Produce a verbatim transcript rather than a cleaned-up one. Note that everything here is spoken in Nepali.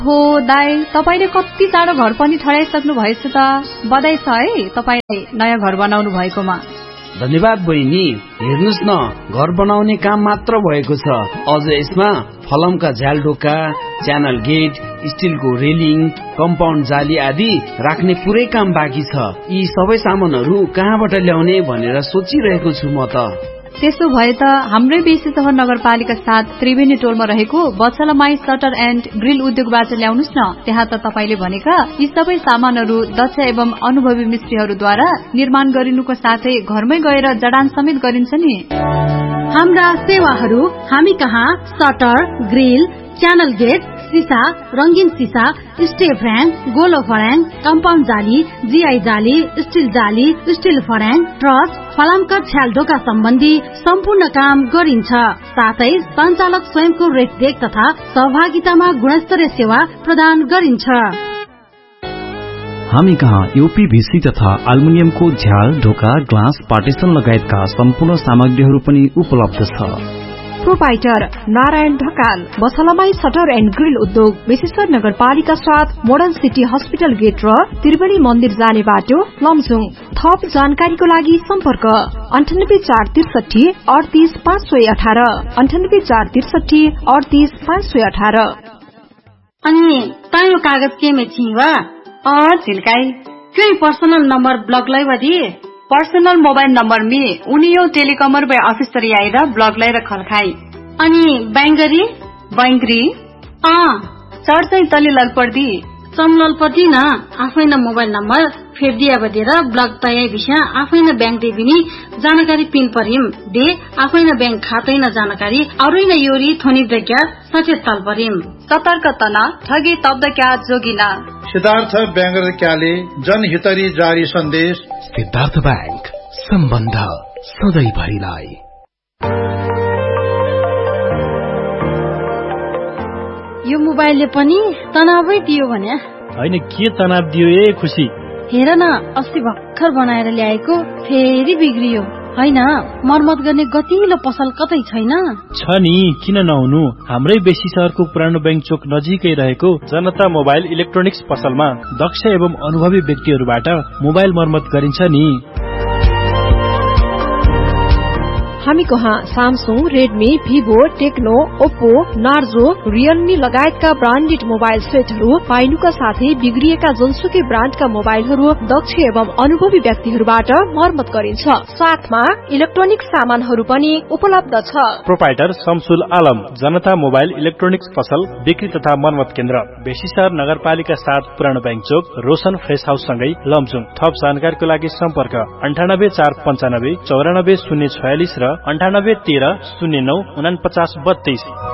हो दाई, तपाईले कति चाँडो घर पनि ठहराइसक्नु भएछ त। बधाई छ है तपाईलाई नयाँ घर बनाउनु भएकोमा। धन्यवाद बहिनी। हेर्नुस् न, घर बनाउने काम मात्र भएको छ, अझ यसमा फलमका झ्यालढोका, च्यानल गेट, स्टिलको रेलिङ, कम्पाउन्ड जाली आदि राख्ने पुरै काम बाँकी छ। यी सबै सामानहरू कहाँबाट ल्याउने भनेर सोचिरहेको छु म त। त्यसो भए त हाम्रै बेसी सहर नगरपालिका साथ त्रिवेणी टोलमा रहेको बछलमाई सटर एन्ड ग्रिल उद्योगबाट ल्याउनुस् न। त्यहाँ त तपाईले भनेका यी सबै सामानहरू दक्ष एवं अनुभवी मिस्त्रीहरूद्वारा निर्माण गरिनुको साथै घरमै गएर जडान समेत गरिन्छ नि। हाम्रा सेवाहरू हामी कहाँ सटर, ग्रिल, च्यानल गेट, सिसा, रंगीन सिसा, स्टेप फ्रेम, गोलो फर्याङ, कम्पाउन्ड जाली, जीआई जाली, स्टिल जाली, स्टिल फर्याङ, ट्रस, फलामका छ्यालढोका सम्बन्धी सम्पूर्ण काम गरिन्छ। साथै सञ्चालक स्वयंको रेखदेख तथा सहभागितामा गुणस्तरीय सेवा प्रदान गरिन्छ। हामी कहाँ यूपीभीसी तथा एल्युमिनियमको झ्याल, ढोका, ग्लास, पार्टिसन लगायतका सम्पूर्ण सामग्रीहरू पनि उपलब्ध छ। Proprietor Narayan Dhakal, बछलमाई shutter and grill उद्योग, विशेषकर नगरपालिका साथ मोडर्न सिटी हस्पिटल गेट र त्रिवेणी मन्दिर जाने बाटो, लमजुङ। थप जानकारीको लागि सम्पर्क अन्ठानब्बे चार त्रिसठी अडतीस पाँच सय अठार अन्ठानब्बे चार त्रिसठी अडतीस पाँच सय अठार। अनि तायो कागज के में छिवा अ झिल्काई क्यों पर्सनल नंबर ब्लॉक लाई वदी पर्सनल मोबाइल नंबर में उनियो टेलिकमर बे ऑफिस तरी आइदा ब्लॉक लाई रखल खाई। अनि बैंगरी बैंगरी अ चढ चाहिँ तले ललपर्दी चमलल पर्दी न आफै न मोबाइल नम्बर फेब्दिया बदेर ब्लक तयाई विषय आफै न बैंक देबिनी जानकारी पिन परिम दे आफै न बैंक खातै न जानकारी अरु न योरी थोनी दक्या सचेत तल परिम सतर्क तना ठगी तब्द क्या जोगिना। सिद्धार्थ बैंगर क्याले जनहितरी जारी सन्देश। सिद्धार्थ बैंक, सम्बन्ध सधैँ भरिलाई। यो मोबाइलले पनि तनावै दियो भने हैन के तनाव दियो ए खुशी। हेर न अस्ति भर्खर बनाएर ल्याएको फेरि बिग्रियो। हैन मर्मत गर्ने गतिलो पसल कतै छैन? छ नि, किन नहुनु। हाम्रै बेसी शहरको पुरानो बैंक चोक नजिकै रहेको जनता मोबाइल इलेक्ट्रोनिक्स पसलमा दक्ष एवं अनुभवी व्यक्तिहरूबाट मोबाइल मर्मत गरिन्छ नि। हामी कहाँ Samsung, Redmi, Vivo, Tecno, Oppo, Narzo, Realme लगायतका ब्रान्डेड मोबाइल सेटहरू पाइनुका साथै बिग्रिएका जुनसुकै ब्रान्डका मोबाइलहरू दक्ष एवं अनुभवी व्यक्तिहरूबाट मर्मत गरिन्छ। साथमा इलेक्ट्रोनिक सामानहरू पनि उपलब्ध छ। प्रोपाइटर शमसुल आलम, जनता मोबाइल इलेक्ट्रोनिक्स पसल बिक्री तथा मर्मत केन्द्र, बेसीसर नगरपालिका साथ पुरानो बैंक चोक, रोशन फ्रेस हाउस सँगै लमजुङ। थप जानकारीको लागि सम्पर्क अन्ठानब्बे चार पञ्चानब्बे चौरानब्बे शून्य छयालिस र अन्ठानब्बे तेह्र शून्य नौ उनापचास बत्तीस।